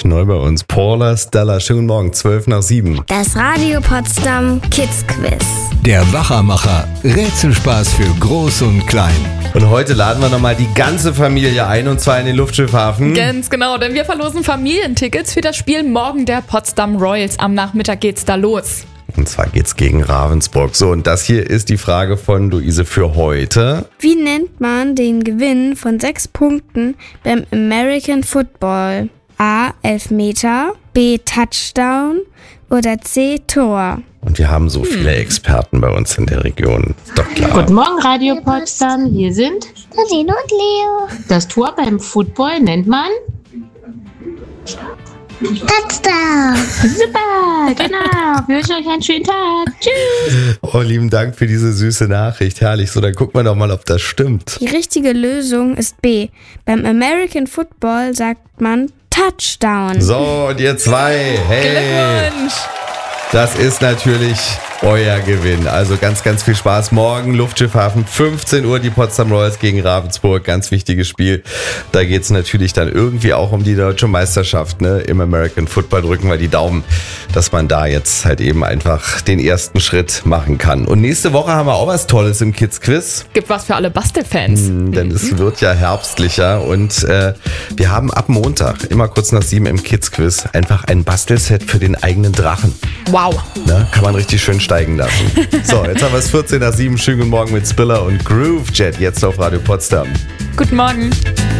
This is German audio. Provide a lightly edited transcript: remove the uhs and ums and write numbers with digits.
neu bei uns. Paula Stella, schönen Morgen, 6:12. Das Radio Potsdam Kids Quiz. Der Wachermacher. Rätselspaß für Groß und Klein. Und heute laden wir nochmal die ganze Familie ein, und zwar in den Luftschiffhafen. Ganz genau, denn wir verlosen Familientickets für das Spiel morgen der Potsdam Royals. Am Nachmittag geht's da los. Und zwar geht's gegen Ravensburg. So, und das hier ist die Frage von Luise für heute. Wie nennt man den Gewinn von 6 Punkten beim American Football? A. Elfmeter, B. Touchdown oder C. Tor? Und wir haben so viele Experten bei uns in der Region. Ist doch klar. Guten Morgen, Radio Potsdam. Hier sind Nadine und Leo. das Tor beim Football nennt man Touchdown. super, genau. Wir wünschen euch einen schönen Tag. Tschüss. Oh, lieben Dank für diese süße Nachricht. Herrlich. So, dann gucken wir doch mal, ob das stimmt. Die richtige Lösung ist B. Beim American Football sagt man Touchdown. So, und ihr zwei. Hey. Glückwunsch! Das ist natürlich euer Gewinn. Also ganz, ganz viel Spaß. Morgen Luftschiffhafen, 15 Uhr, die Potsdam Royals gegen Ravensburg. Ganz wichtiges Spiel. Da geht es natürlich dann irgendwie auch um die deutsche Meisterschaft, ne? Im American Football. Drücken wir die Daumen, dass man da jetzt halt eben einfach den ersten Schritt machen kann. Und nächste Woche haben wir auch was Tolles im Kids Quiz. Gibt was für alle Bastelfans. Denn es wird ja herbstlicher und wir haben ab Montag, immer kurz nach 7 im Kids Quiz, einfach ein Bastelset für den eigenen Drachen. Wow. Ne? Kann man richtig schön steigen lassen. So, jetzt haben wir es 14 nach 7. Schönen guten Morgen mit Spiller und Groove Jet jetzt auf Radio Potsdam. Guten Morgen.